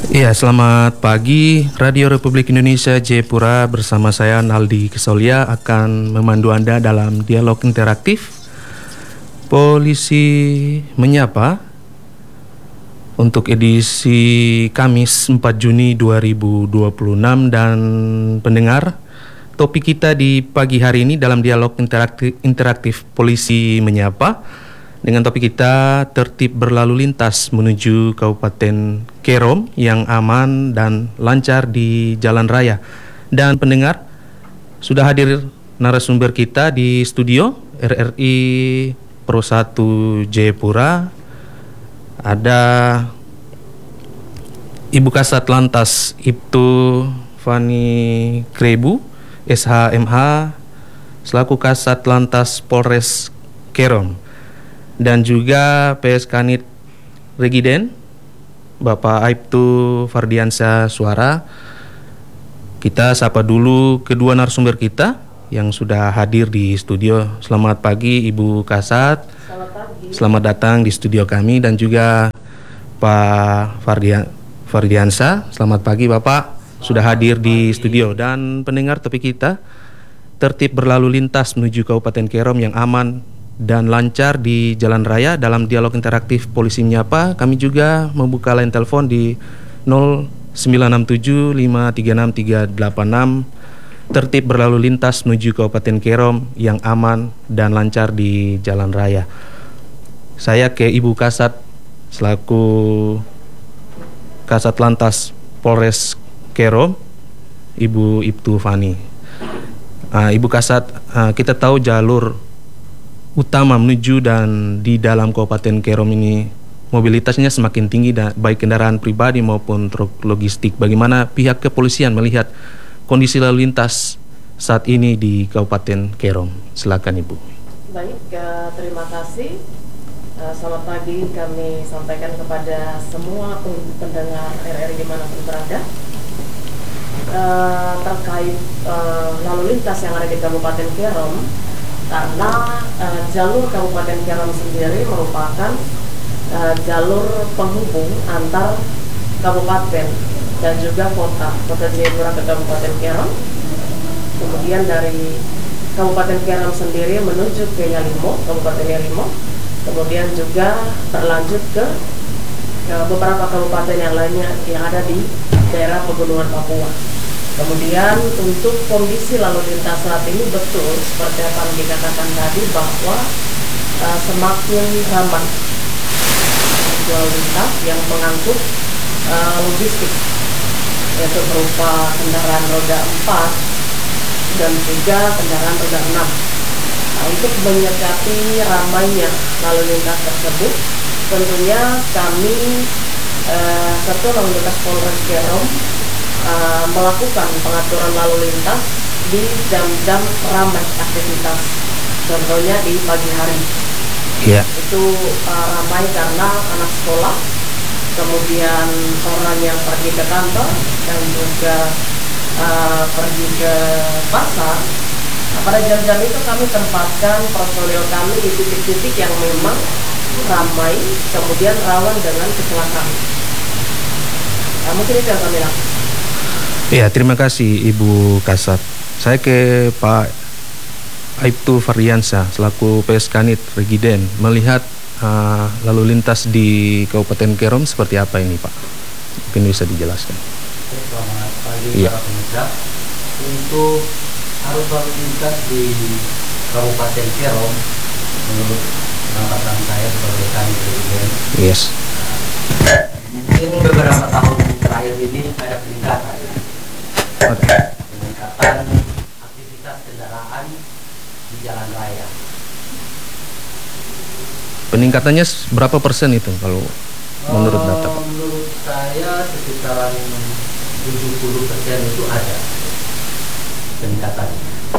Iya, selamat pagi. Radio Republik Indonesia Jayapura bersama saya Naldi Kesolia akan memandu Anda dalam dialog interaktif Polisi Menyapa untuk edisi Kamis 4 Juni 2026 dan pendengar, topik kita di pagi hari ini dalam dialog interaktif Polisi Menyapa dengan topik kita tertib berlalu lintas menuju Kabupaten Kerom yang aman dan lancar di jalan raya. Dan pendengar, sudah hadir narasumber kita di studio RRI Pro 1 Jayapura. Ada Ibu Kasat Lantas Ibtu Fani Krebu, SHMH, selaku Kasat Lantas Polres Kerom. Dan juga PS Kanit Regiden Bapak Aibtu Fardiansyah Suara. Kita sapa dulu kedua narasumber kita yang sudah hadir di studio. Selamat pagi Ibu Kasat. Selamat pagi. Selamat datang di studio kami. Dan juga Pak Fardiansyah. Selamat pagi Bapak, sudah hadir di studio. Dan pendengar, topik kita tertib berlalu lintas menuju Kabupaten Kerom yang aman dan lancar di jalan raya. Dalam dialog interaktif Polisi Menyapa, kami juga membuka line telepon di 0967536386. Tertib berlalu lintas menuju Kabupaten Kerom yang aman dan lancar di jalan raya. Saya ke Ibu Kasat selaku Kasat Lantas Polres Kerom, Ibu Ibtu Fani. Ibu Kasat, kita tahu jalur utama menuju dan di dalam Kabupaten Kerom ini mobilitasnya semakin tinggi, baik kendaraan pribadi maupun truk logistik. Bagaimana pihak kepolisian melihat kondisi lalu lintas saat ini di Kabupaten Kerom? Silakan Ibu. Baik, terima kasih. Selamat pagi kami sampaikan kepada semua pendengar RRI dimanapun berada. Terkait lalu lintas yang ada di Kabupaten Kerom, karena jalur Kabupaten Kerom sendiri merupakan jalur penghubung antar kabupaten dan juga kota Jayapura ke Kabupaten Kerom. Kemudian dari Kabupaten Kerom sendiri menuju ke Yalimo, Kabupaten Yalimo, kemudian juga berlanjut ke beberapa kabupaten yang lainnya yang ada di daerah pegunungan Papua. Kemudian untuk kondisi lalu lintas saat ini betul seperti apa yang dikatakan tadi, bahwa semakin ramai lalu lintas yang mengangkut logistik, yaitu berupa kendaraan roda 4 dan juga kendaraan roda 6. Untuk menyikapi ramainya lalu lintas tersebut, tentunya kami Satuan Lalu Lintas Polres Kerom melakukan pengaturan lalu lintas di jam-jam ramai aktivitas. Contohnya di pagi hari. Iya. Itu ramai karena anak sekolah, kemudian orang yang pergi ke kantor dan juga pergi ke pasar. Nah, pada jam-jam itu kami tempatkan personil kami di titik-titik yang memang ramai, kemudian rawan dengan kecelakaan. Mungkin itu yang kami lakukan. Ya, terima kasih Ibu Kasat. Saya ke Pak Aibtu Fardiansyah selaku PS Kanit Regiden, melihat lalu lintas di Kabupaten Kerom seperti apa ini Pak? Mungkin bisa dijelaskan. Selamat pagi para pemirsa. Untuk arus lalu lintas di Kabupaten Kerom, menurut pengamatan saya sebagai Kanit Regiden, Yes. mungkin beberapa tahun terakhir ini ada peningkatan. Peningkatan aktivitas kendaraan di jalan raya. Peningkatannya berapa persen itu kalau menurut data Pak? Menurut saya sekitaran 70% itu ada peningkatan.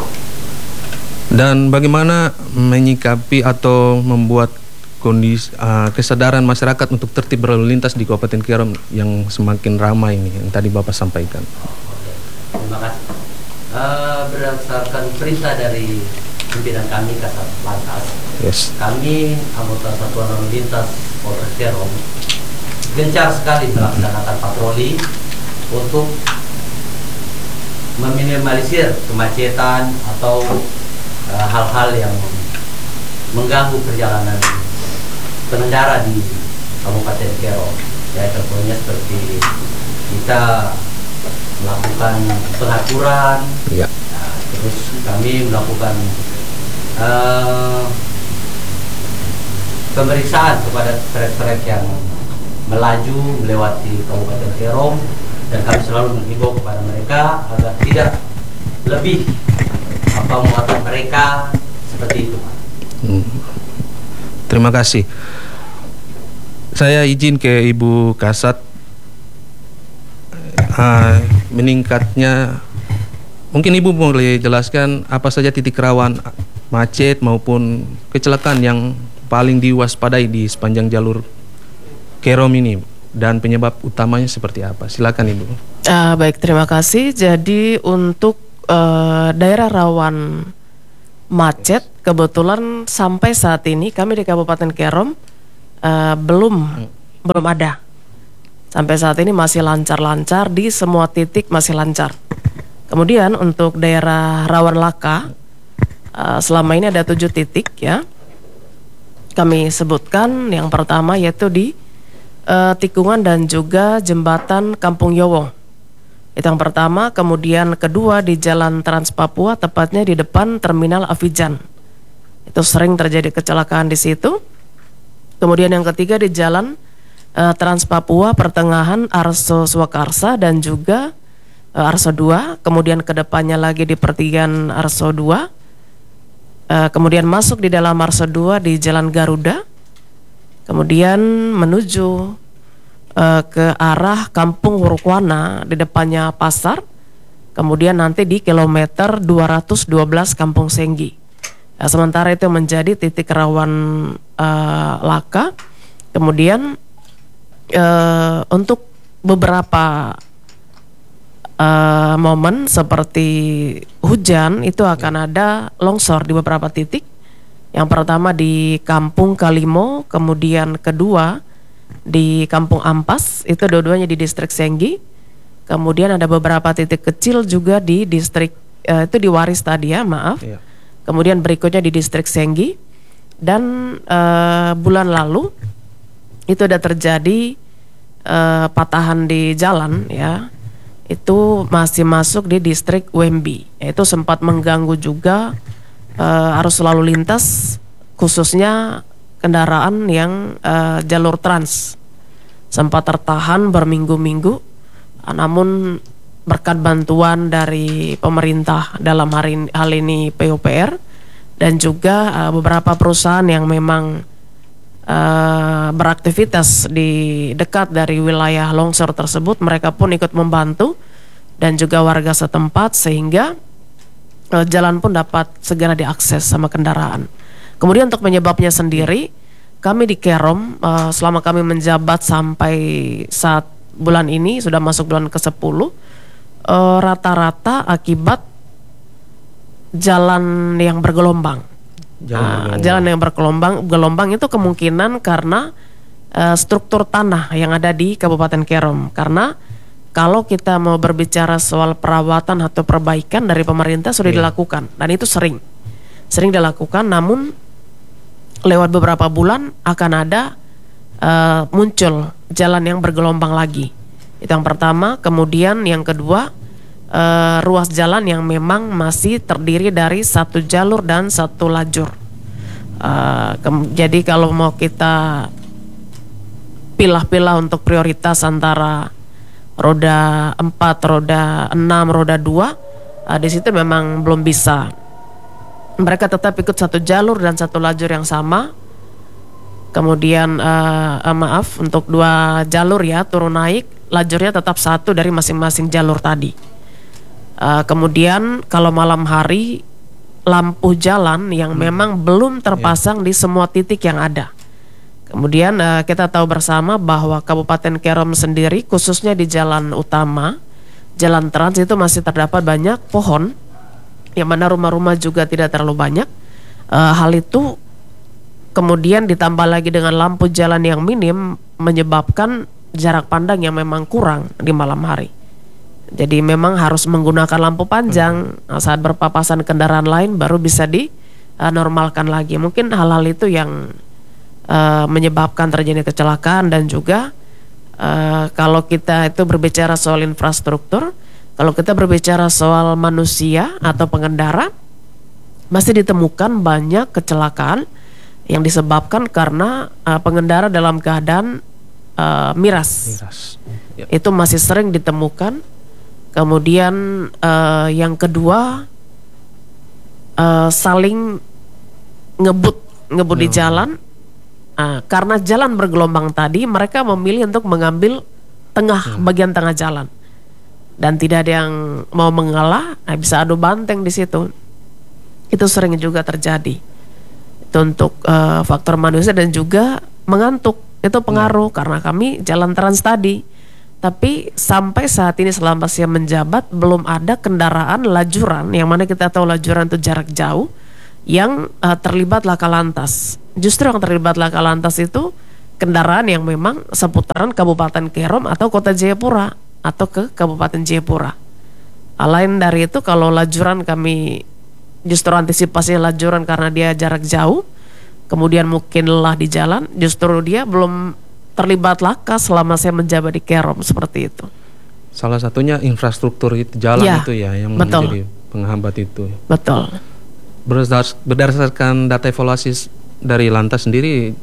Dan bagaimana menyikapi atau membuat kondisi kesadaran masyarakat untuk tertib berlalu lintas di Kabupaten Kerom yang semakin ramai ini yang tadi Bapak sampaikan? Terima kasih. Berdasarkan perintah dari pimpinan kami Kasat Lantas, Yes. kami anggota Satuan Lalu Lintas Polres Kerom gencar sekali melaksanakan patroli untuk meminimalisir kemacetan atau hal-hal yang mengganggu perjalanan pengendara di Kabupaten Kerom. Ya, contohnya seperti kita melakukan pengaturan, Ya. terus kami melakukan pemeriksaan kepada trek-trek yang melaju melewati Kabupaten Kerom, dan kami selalu menghimbau kepada mereka agar tidak lebih muatan mereka seperti itu, Pak. Terima kasih. Saya izin ke Ibu Kasat. Meningkatnya, mungkin Ibu boleh jelaskan apa saja titik rawan macet maupun kecelakaan yang paling diwaspadai di sepanjang jalur Kerom ini, dan penyebab utamanya seperti apa? Silakan Ibu. Baik, terima kasih. Jadi untuk daerah rawan macet, kebetulan sampai saat ini kami di Kabupaten Kerom belum ada. Sampai saat ini masih lancar-lancar, di semua titik masih lancar. Kemudian untuk daerah rawan laka, selama ini ada 7 titik ya. Kami sebutkan yang pertama yaitu di tikungan dan juga jembatan Kampung Yowong. Itu yang pertama. Kemudian kedua di Jalan Trans Papua, tepatnya di depan Terminal Avijan. Itu sering terjadi kecelakaan di situ. Kemudian yang ketiga di Jalan Trans Papua pertengahan Arso Swakarsa dan juga Arso 2. Kemudian kedepannya lagi di pertigaan Arso 2. Kemudian masuk di dalam Arso 2 di Jalan Garuda. Kemudian menuju ke arah Kampung Wurukwana di depannya pasar. Kemudian nanti di kilometer 212 Kampung Senggi. Sementara itu menjadi titik rawan laka. Kemudian untuk beberapa momen seperti hujan itu akan ada longsor di beberapa titik. Yang pertama di Kampung Kalimo, kemudian kedua di Kampung Ampas, itu dua-duanya di distrik Senggi. Kemudian ada beberapa titik kecil juga di distrik itu di Waris tadi ya, maaf. Iya. Kemudian berikutnya di distrik Senggi. Dan bulan lalu itu ada terjadi patahan di jalan ya. Itu masih masuk di distrik Wembi. Itu sempat mengganggu juga arus lalu lintas, khususnya kendaraan yang jalur trans. Sempat tertahan berminggu-minggu, namun berkat bantuan dari pemerintah, dalam hal ini PUPR, dan juga beberapa perusahaan yang memang beraktivitas di dekat dari wilayah longsor tersebut, mereka pun ikut membantu dan juga warga setempat, sehingga jalan pun dapat segera diakses sama kendaraan. Kemudian untuk penyebabnya sendiri, kami di Kerom selama kami menjabat sampai saat bulan ini sudah masuk bulan ke-10, rata-rata akibat jalan yang bergelombang. Jalan yang bergelombang itu kemungkinan karena struktur tanah yang ada di Kabupaten Kerom. Karena kalau kita mau berbicara soal perawatan atau perbaikan dari pemerintah sudah dilakukan, dan itu sering dilakukan, namun lewat beberapa bulan akan ada muncul jalan yang bergelombang lagi. Itu yang pertama. Kemudian yang kedua, ruas jalan yang memang masih terdiri dari satu jalur dan satu lajur. Jadi kalau mau kita pilah-pilah untuk prioritas antara roda 4, roda 6, roda 2, di situ memang belum bisa. Mereka tetap ikut satu jalur dan satu lajur yang sama. Kemudian maaf, untuk 2 jalur ya, turun naik, lajurnya tetap satu dari masing-masing jalur tadi. Kemudian kalau malam hari, lampu jalan yang memang belum terpasang di semua titik yang ada. Kemudian kita tahu bersama bahwa Kabupaten Kerom sendiri, khususnya di jalan utama, jalan trans, itu masih terdapat banyak pohon, yang mana rumah-rumah juga tidak terlalu banyak. Hal itu kemudian ditambah lagi dengan lampu jalan yang minim, menyebabkan jarak pandang yang memang kurang di malam hari. Jadi memang harus menggunakan lampu panjang saat berpapasan kendaraan lain baru bisa dinormalkan lagi. Mungkin hal-hal itu yang menyebabkan terjadi kecelakaan. Dan juga kalau kita itu berbicara soal infrastruktur, kalau kita berbicara soal manusia atau pengendara, masih ditemukan banyak kecelakaan yang disebabkan karena pengendara dalam keadaan miras. Ya. Itu masih sering ditemukan. Kemudian yang kedua, saling ngebut di jalan. Karena jalan bergelombang tadi, mereka memilih untuk mengambil bagian tengah jalan, dan tidak ada yang mau mengalah. Bisa adu banteng di situ. Itu sering juga terjadi. Itu untuk faktor manusia, dan juga mengantuk. Itu pengaruh karena kami jalan trans tadi. Tapi sampai saat ini selama saya menjabat belum ada kendaraan lajuran, yang mana kita tahu lajuran itu jarak jauh, yang terlibat laka lantas. Justru yang terlibat laka lantas itu kendaraan yang memang seputaran Kabupaten Kerom atau Kota Jayapura atau ke Kabupaten Jayapura. Lain dari itu, kalau lajuran kami justru antisipasi lajuran karena dia jarak jauh, kemudian mungkin lelah di jalan, justru dia belum terlibat laka selama saya menjabat di Kerom, seperti itu. Salah satunya infrastruktur itu, jalan itu ya yang menjadi penghambat itu. Betul. Berdasarkan data evaluasi dari Lantas sendiri,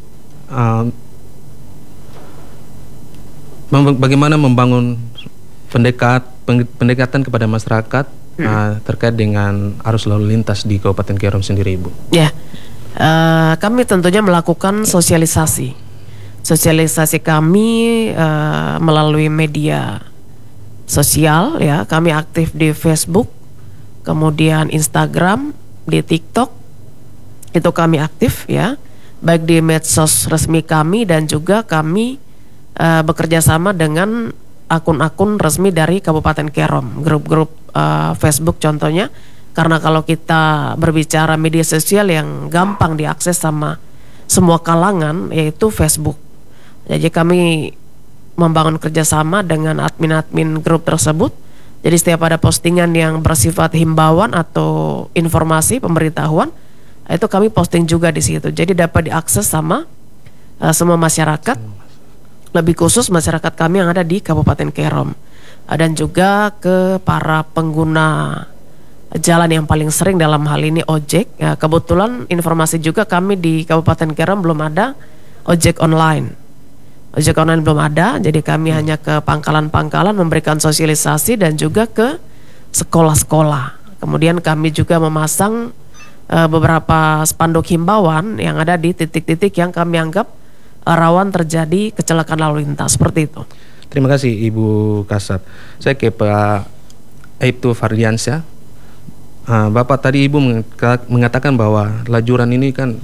bagaimana membangun pendekatan kepada masyarakat terkait dengan arus lalu lintas di Kabupaten Kerom sendiri, Ibu? Ya, kami tentunya melakukan sosialisasi kami melalui media sosial, ya. Kami aktif di Facebook, kemudian Instagram, di TikTok. Itu kami aktif, ya, baik di medsos resmi kami, dan juga kami bekerja sama dengan akun-akun resmi dari Kabupaten Kerom, grup-grup Facebook contohnya. Karena kalau kita berbicara media sosial yang gampang diakses sama semua kalangan, yaitu Facebook. Jadi kami membangun kerjasama dengan admin-admin grup tersebut. Jadi setiap ada postingan yang bersifat himbauan atau informasi pemberitahuan, itu kami posting juga di situ. Jadi dapat diakses sama semua masyarakat, lebih khusus masyarakat kami yang ada di Kabupaten Kerom. Dan juga ke para pengguna jalan yang paling sering dalam hal ini ojek. Kebetulan informasi juga kami di Kabupaten Kerom belum ada ojek online. Ojek online belum ada, jadi kami hanya ke pangkalan-pangkalan memberikan sosialisasi dan juga ke sekolah-sekolah. Kemudian kami juga memasang beberapa spanduk himbauan yang ada di titik-titik yang kami anggap rawan terjadi kecelakaan lalu lintas, seperti itu. Terima kasih Ibu Kasat. Saya ke Pak Aibtu Fardiansyah. Bapak tadi Ibu mengatakan bahwa lajuran ini kan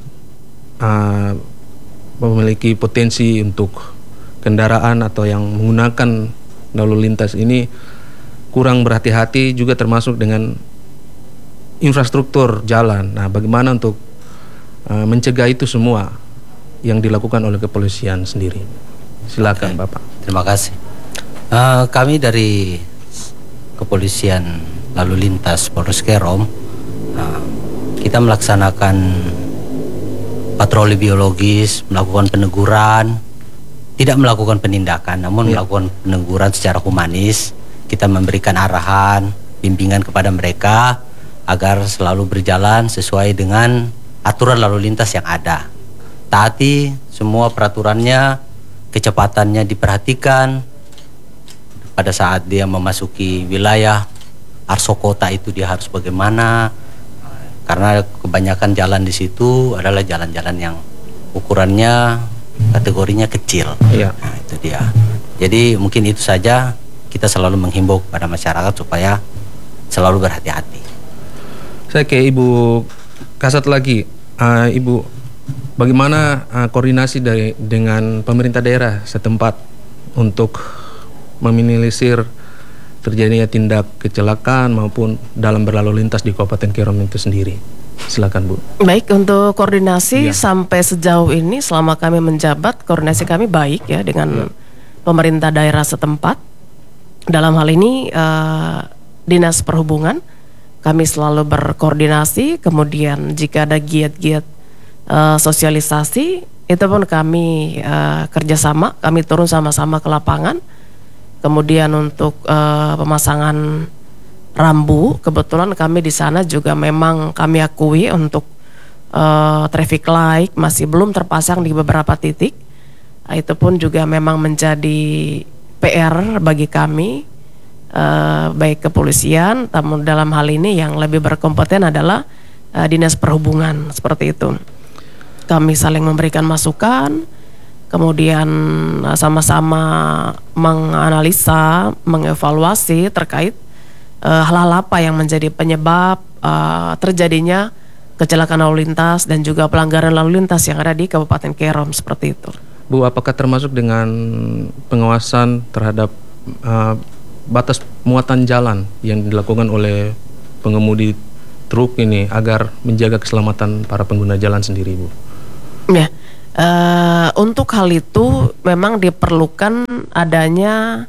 memiliki potensi untuk kendaraan atau yang menggunakan lalu lintas ini kurang berhati-hati, juga termasuk dengan infrastruktur jalan. Nah, bagaimana untuk mencegah itu semua yang dilakukan oleh kepolisian sendiri? Silakan. Oke, Bapak. Terima kasih. Kami dari Kepolisian Lalu Lintas Polres Kerom, kita melaksanakan patroli biologis, melakukan peneguran, tidak melakukan penindakan, namun melakukan peneguran secara humanis. Kita memberikan arahan, bimbingan kepada mereka agar selalu berjalan sesuai dengan aturan lalu lintas yang ada. Taati semua peraturannya, kecepatannya diperhatikan. Pada saat dia memasuki wilayah arso kota itu dia harus bagaimana, karena kebanyakan jalan di situ adalah jalan-jalan yang ukurannya kategorinya kecil. Nah, itu dia. Jadi mungkin itu saja, kita selalu menghimbau kepada masyarakat supaya selalu berhati-hati. Saya ke Ibu Kasat lagi. Ibu, bagaimana koordinasi dengan pemerintah daerah setempat untuk meminimalisir terjadinya tindak kecelakaan maupun dalam berlalu lintas di Kabupaten Kerom itu sendiri? Silakan, Bu. Baik, untuk koordinasi sampai sejauh ini selama kami menjabat, koordinasi kami baik, ya, dengan pemerintah daerah setempat. Dalam hal ini Dinas Perhubungan, kami selalu berkoordinasi. Kemudian jika ada giat-giat sosialisasi, itu pun kami kerjasama, kami turun sama-sama ke lapangan. Kemudian untuk pemasangan rambu, kebetulan kami di sana juga memang kami akui untuk traffic light masih belum terpasang di beberapa titik. Itu pun juga memang menjadi PR bagi kami, baik kepolisian, namun dalam hal ini yang lebih berkompeten adalah Dinas Perhubungan, seperti itu. Kami saling memberikan masukan, kemudian sama-sama menganalisa, mengevaluasi terkait hal-hal apa yang menjadi penyebab terjadinya kecelakaan lalu lintas dan juga pelanggaran lalu lintas yang ada di Kabupaten Kerom, seperti itu. Bu, apakah termasuk dengan pengawasan terhadap batas muatan jalan yang dilakukan oleh pengemudi truk ini agar menjaga keselamatan para pengguna jalan sendiri, Bu? Ya, untuk hal itu memang diperlukan adanya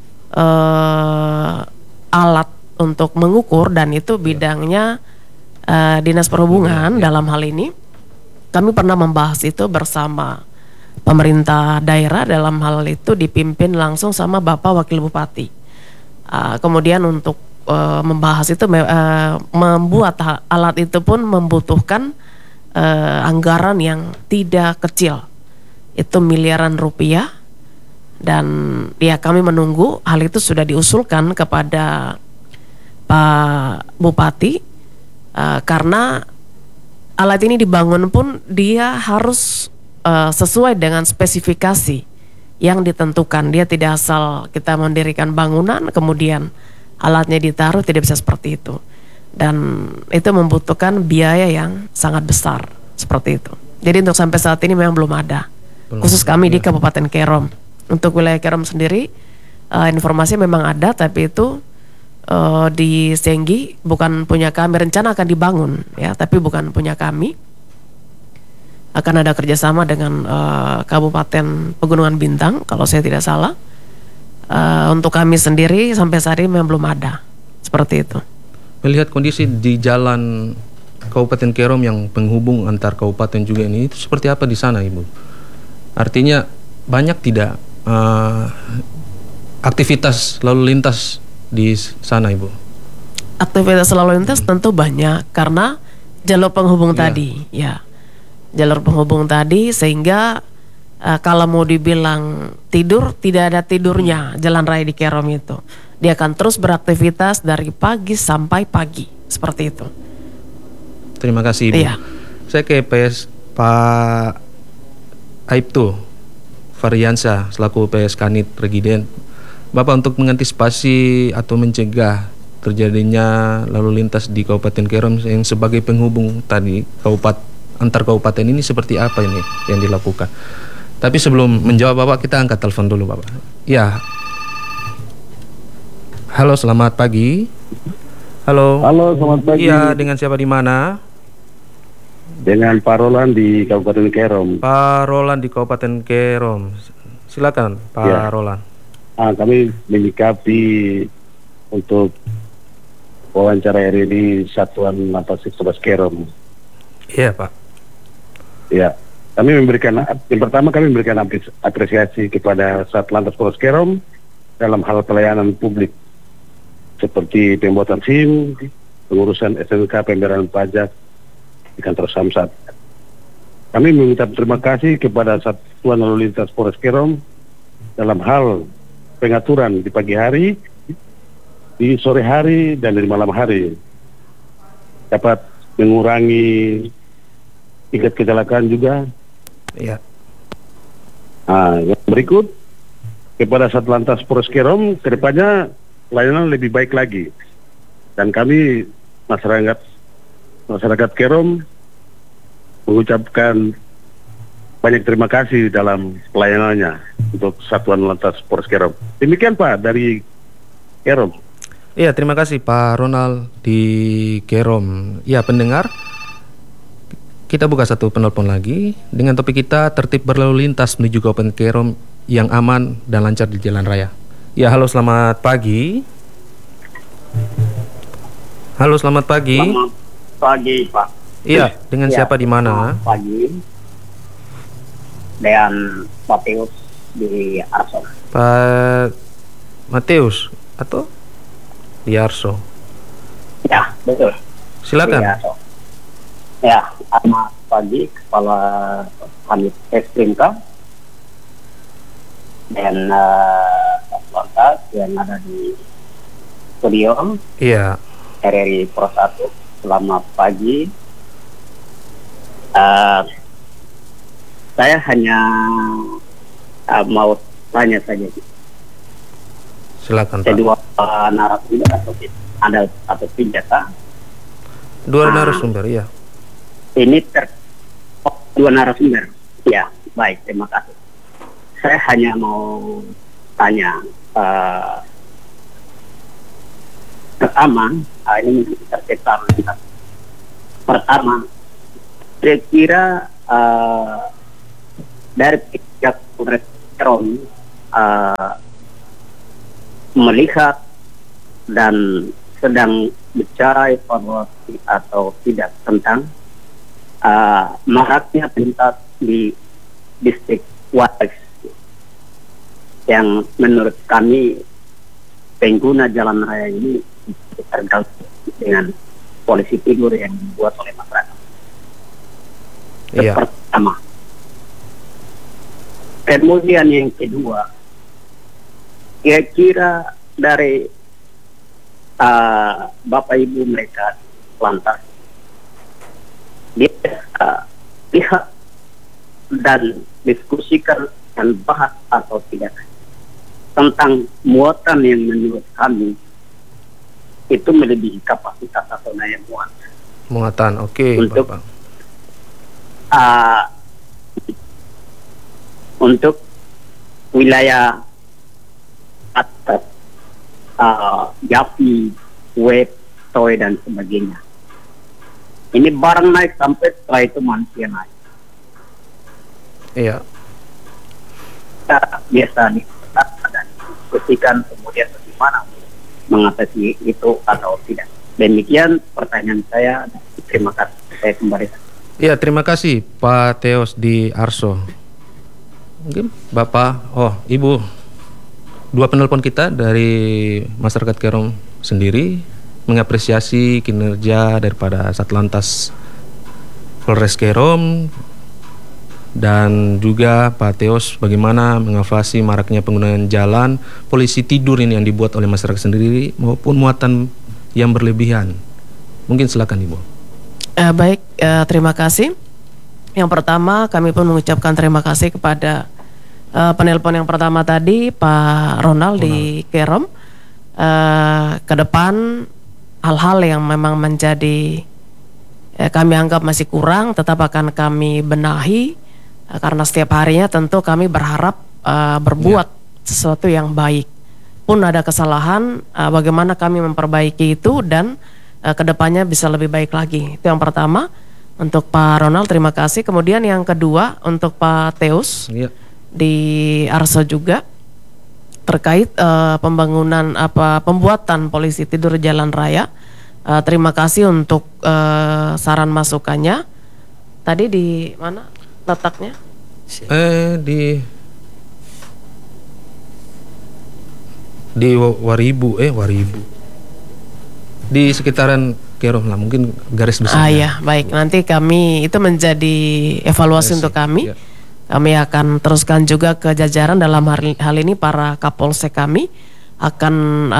alat untuk mengukur, dan itu bidangnya Dinas Perhubungan. Dalam hal ini kami pernah membahas itu bersama pemerintah daerah, dalam hal itu dipimpin langsung sama Bapak Wakil Bupati. Kemudian untuk membahas itu, membuat alat itu pun membutuhkan anggaran yang tidak kecil, itu miliaran rupiah. Dan ya, kami menunggu hal itu sudah diusulkan kepada Pak Bupati, karena alat ini dibangun pun dia harus sesuai dengan spesifikasi yang ditentukan. Dia tidak asal kita mendirikan bangunan kemudian alatnya ditaruh, tidak bisa seperti itu. Dan itu membutuhkan biaya yang sangat besar, seperti itu. Jadi untuk sampai saat ini memang belum ada. Khusus kami di Kabupaten Kerom. Untuk wilayah Kerom sendiri, informasi memang ada, tapi itu di Senggi bukan punya kami. Rencana akan dibangun ya, tapi bukan punya kami. Akan ada kerjasama dengan Kabupaten Pegunungan Bintang, kalau saya tidak salah. Untuk kami sendiri sampai saat ini memang belum ada, seperti itu. Melihat kondisi di jalan Kabupaten Kerom yang penghubung antar kabupaten juga ini, itu seperti apa di sana, Ibu? Artinya banyak tidak aktivitas lalu lintas di sana, Ibu? Aktivitas lalu lintas tentu banyak karena jalur penghubung tadi, ya. Jalur penghubung tadi, sehingga kalau mau dibilang tidur, tidak ada tidurnya jalan raya di Kerom itu. Dia akan terus beraktivitas dari pagi sampai pagi, seperti itu. Terima kasih, Ibu. Iya. Saya ke Pak Aibtu Variansa selaku PS Kanit Regiden. Bapak, untuk mengantisipasi atau mencegah terjadinya lalu lintas di Kabupaten Kerom yang sebagai penghubung tadi antar kabupaten ini, seperti apa ini yang dilakukan? Tapi sebelum menjawab Bapak, kita angkat telepon dulu, Bapak. Ya. Halo, selamat pagi. Halo. Halo, selamat pagi. Iya, dengan siapa di mana? Dengan Pak Roland di Kabupaten Kerom. Pak Roland di Kabupaten Kerom. Silakan, Pak Ya. Roland. Kami menyikapi untuk wawancara hari ini Satuan Lapas Polres Kerom. Iya, Pak. Ya, kami memberikan, yang pertama kami memberikan apresiasi kepada Satlantas Polres Kerom dalam hal pelayanan publik seperti pembuatan SIM, pengurusan SNK, pembayaran pajak di kantor Samsat. Kami meminta terima kasih kepada Satuan Lalu Lintas Polres Kerom dalam hal pengaturan di pagi hari, di sore hari, dan di malam hari, dapat mengurangi tingkat kecelakaan juga. Iya. Yang berikut, kepada Satlantas Polres Kerom, kedepannya pelayanan lebih baik lagi. Dan kami masyarakat Kerom mengucapkan banyak terima kasih dalam pelayanannya untuk Satuan Lantas Polres Kerom. Demikian, Pak, dari Kerom. Iya, terima kasih Pak Ronald di Kerom. Ya, pendengar, kita buka satu penelpon lagi dengan topik kita tertib berlalu lintas menuju Kabupaten Kerom yang aman dan lancar di jalan raya. Ya, halo, selamat pagi. Halo, selamat pagi. Selamat pagi, Pak. Iya, dengan siapa di mana? Selamat pagi. Dan Mateus di Arso. Pak Mateus atau di Arso? Ya, betul. Silakan. Di Arso. Ya, selamat pagi, Kepala Kanit Eskrimka dan Lantas yang ada di studio. Iya. RRI Pro 1. Selamat pagi. Saya hanya mau tanya saja. Silakan, Pak. Kedua narasumber ada atau senjata. Dua narasumber, iya. Ini dua narasumber. Ya, baik. Terima kasih. Saya hanya mau tanya. Pertama, ini terkait pertama, kira-kira dari pihak Polres Kerom melihat dan sedang bicara evaluasi atau tidak tentang maraknya pentas di distrik Wates yang menurut kami pengguna jalan raya ini terganggu dengan polisi tidur yang dibuat oleh masyarakat. Iya. Pertama. Kemudian yang kedua, kira-kira dari Bapak Ibu mereka lantas dia lihat dan diskusikan dan bahas atau tidak tentang muatan yang menurut kami itu melebihi kapasitas atau daya muatan. Oke, untuk Bapak. Untuk wilayah atas Japi, Web, Toy dan sebagainya. Ini barang naik sampai setelah itu manusia naik. Iya. Kita biasa nih dan diskusikan kemudian bagaimana mengatasi itu atau tidak. Demikian pertanyaan saya. Terima kasih. Saya kembali. Iya, terima kasih Pak Teos di Arso. Mungkin Bapak, Ibu, dua penelpon kita dari masyarakat Kerom sendiri mengapresiasi kinerja daripada Satlantas Polres Kerom dan juga Pak Teos bagaimana mengawasi maraknya penggunaan jalan polisi tidur ini yang dibuat oleh masyarakat sendiri maupun muatan yang berlebihan. Mungkin silakan Ibu. Baik, terima kasih. Yang pertama kami pun mengucapkan terima kasih kepada penelpon yang pertama tadi Pak Ronald di Kerom. Ke depan hal-hal yang memang menjadi kami anggap masih kurang tetap akan kami benahi. Karena setiap harinya tentu kami berharap berbuat sesuatu yang baik. Pun ada kesalahan, bagaimana kami memperbaiki itu dan kedepannya bisa lebih baik lagi. Itu yang pertama untuk Pak Ronald, terima kasih. Kemudian yang kedua untuk Pak Teus di Arso juga terkait pembangunan pembuatan polisi tidur jalan raya. Terima kasih untuk saran masukannya. Tadi di mana letaknya? Di Waribu, di sekitaran Kerom lah, mungkin garis besar. Ya, baik. Nanti kami itu menjadi evaluasi untuk kami. Kami akan teruskan juga ke jajaran dalam hal ini para Kapolsek kami akan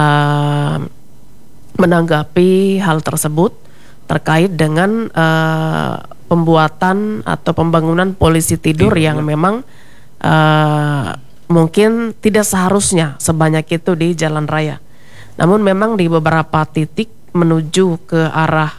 menanggapi hal tersebut terkait dengan pembuatan atau pembangunan polisi tidur yang memang mungkin tidak seharusnya sebanyak itu di jalan raya. Namun memang di beberapa titik menuju ke arah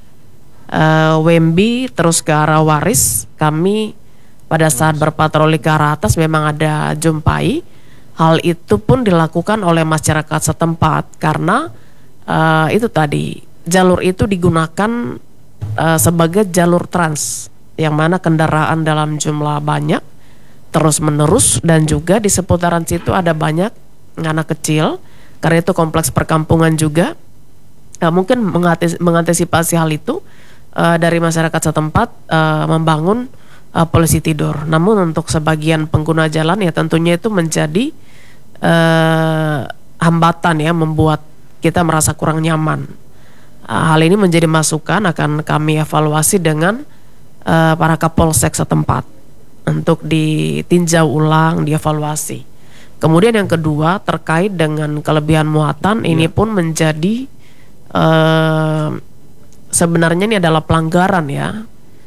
Wembi terus ke arah Waris, kami pada saat berpatroli ke arah atas memang ada jumpai. Hal itu pun dilakukan oleh masyarakat setempat karena itu tadi jalur itu digunakan sebagai jalur trans yang mana kendaraan dalam jumlah banyak terus-menerus, dan juga di seputaran situ ada banyak anak kecil, karena itu kompleks perkampungan juga. Mungkin mengantisipasi hal itu, dari masyarakat setempat membangun polisi tidur. Namun untuk sebagian pengguna jalan ya tentunya itu menjadi hambatan ya, membuat kita merasa kurang nyaman. Hal ini menjadi masukan, akan kami evaluasi dengan para kapolsek setempat untuk ditinjau ulang, dievaluasi. Kemudian yang kedua terkait dengan kelebihan muatan, ini pun menjadi sebenarnya ini adalah pelanggaran ya,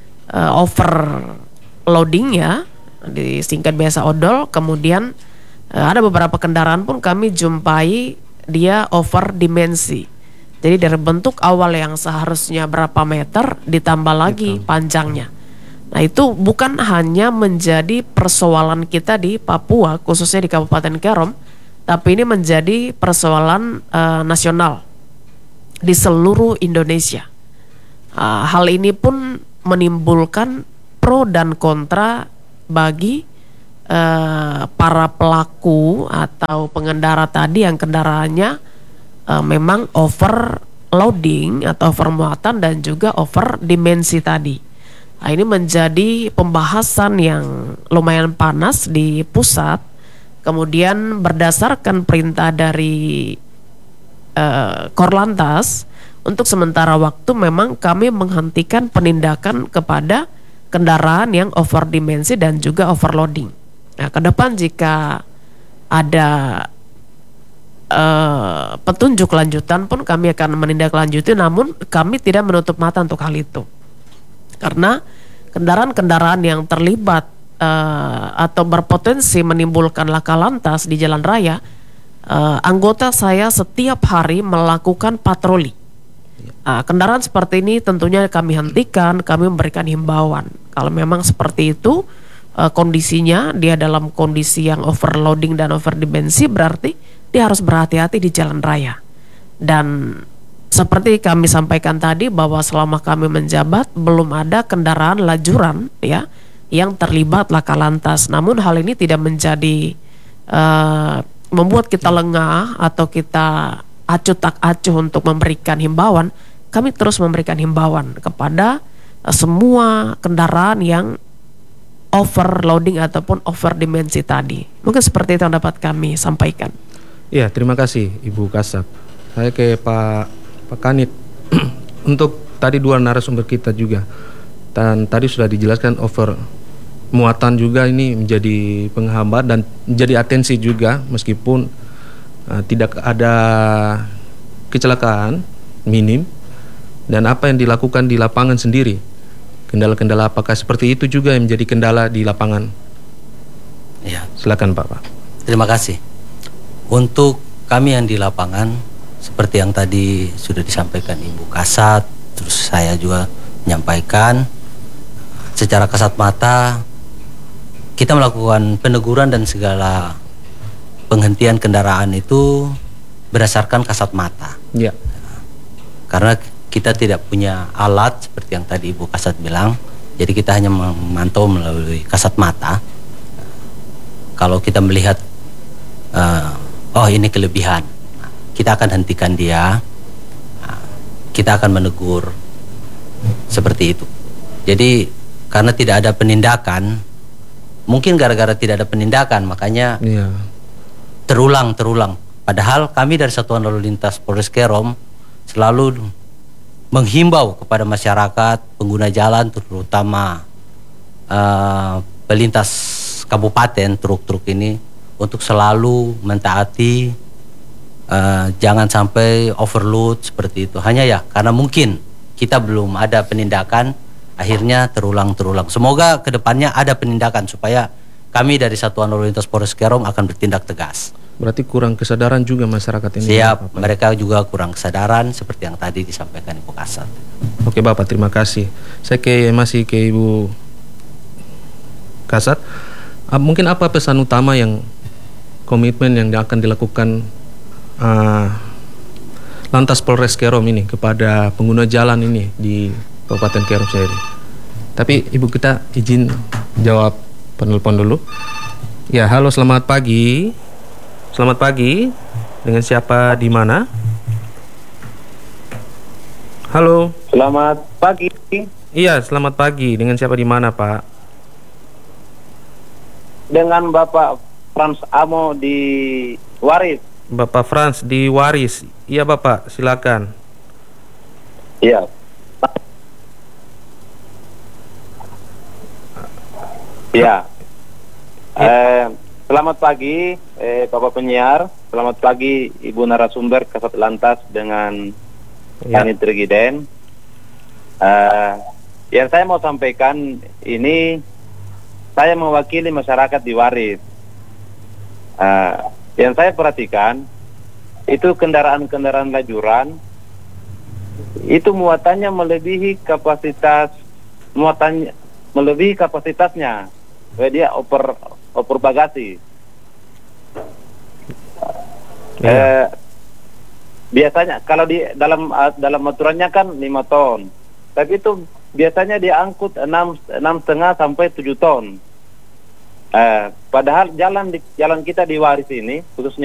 overloading ya, disingkat biasa odol. Kemudian ada beberapa kendaraan pun kami jumpai dia over dimensi. Jadi dari bentuk awal yang seharusnya berapa meter ditambah lagi panjangnya. Nah itu bukan hanya menjadi persoalan kita di Papua, khususnya di Kabupaten Kerom, tapi ini menjadi persoalan nasional di seluruh Indonesia. Hal ini pun menimbulkan pro dan kontra bagi para pelaku atau pengendara tadi yang kendaraannya memang overloading atau overmuatan dan juga over dimensi tadi. Nah, ini menjadi pembahasan yang lumayan panas di pusat. Kemudian berdasarkan perintah dari Korlantas, untuk sementara waktu memang kami menghentikan penindakan kepada kendaraan yang over dimensi dan juga overloading. Nah, ke depan jika ada petunjuk lanjutan pun kami akan menindaklanjuti, namun kami tidak menutup mata untuk hal itu. Karena kendaraan-kendaraan yang terlibat atau berpotensi menimbulkan laka lantas di jalan raya, anggota saya setiap hari melakukan patroli. Kendaraan seperti ini tentunya kami hentikan, kami memberikan himbauan. Kalau memang seperti itu kondisinya, dia dalam kondisi yang overloading dan overdimensi, berarti dia harus berhati-hati di jalan raya. Dan seperti kami sampaikan tadi bahwa selama kami menjabat belum ada kendaraan lajuran ya yang terlibat laka lantas. Namun hal ini tidak menjadi membuat kita lengah atau kita acuh tak acuh untuk memberikan himbauan. Kami terus memberikan himbauan kepada semua kendaraan yang overloading ataupun overdimensi tadi. Mungkin seperti itu yang dapat kami sampaikan. Ya, terima kasih Ibu Kasat. Saya ke Pak Kanit. Untuk tadi dua narasumber kita juga, dan tadi sudah dijelaskan over muatan juga ini menjadi penghambat dan menjadi atensi juga, meskipun tidak ada kecelakaan minim. Dan apa yang dilakukan di lapangan sendiri, kendala-kendala apakah seperti itu juga yang menjadi kendala di lapangan? Ya, silakan Pak. Terima kasih. Untuk kami yang di lapangan, seperti yang tadi sudah disampaikan Ibu Kasat, terus saya juga menyampaikan, secara kasat mata kita melakukan peneguran dan segala penghentian kendaraan itu berdasarkan kasat mata. Ya. Karena kita tidak punya alat seperti yang tadi Ibu Kasat bilang, jadi kita hanya memantau melalui kasat mata. Kalau kita melihat oh ini kelebihan, kita akan hentikan dia, kita akan menegur, seperti itu. Jadi karena tidak ada penindakan, mungkin gara-gara tidak ada penindakan makanya terulang. Padahal kami dari Satuan Lalu Lintas Polres Kerom selalu menghimbau kepada masyarakat pengguna jalan, terutama pelintas kabupaten, truk-truk ini, untuk selalu mentaati, jangan sampai overload seperti itu. Hanya ya karena mungkin kita belum ada penindakan, akhirnya terulang. Semoga kedepannya ada penindakan supaya kami dari Satuan Lalu Lintas Polres Kerom akan bertindak tegas. Berarti kurang kesadaran juga masyarakat ini. Siap, mereka juga kurang kesadaran seperti yang tadi disampaikan Ibu Kasat. Oke Bapak, terima kasih. Saya masih ke Ibu Kasat. Mungkin apa pesan utama yang komitmen yang akan dilakukan Lantas Polres Kerom ini kepada pengguna jalan ini di Kabupaten Kerom sendiri? Tapi Ibu kita izin jawab penelpon dulu. Ya, halo, selamat pagi. Selamat pagi. Dengan siapa di mana? Halo. Selamat pagi. Iya, selamat pagi. Dengan siapa di mana, Pak? Dengan Bapak Frans Amo di Waris. Bapak Frans di Waris. Iya, Bapak, silakan. Iya. Ya. Selamat pagi Bapak penyiar. Selamat pagi Ibu narasumber Kasat Lantas dengan Kanit Regiden. Yang saya mau sampaikan ini, saya mewakili masyarakat di Waris. Yang saya perhatikan itu kendaraan-kendaraan lajuran itu muatannya melebihi kapasitasnya. Dia oper bagasi. Biasanya kalau di dalam aturannya kan 5 ton, tapi itu biasanya diangkut 6,5 sampai 7 ton. Padahal jalan kita di Waris ini, khususnya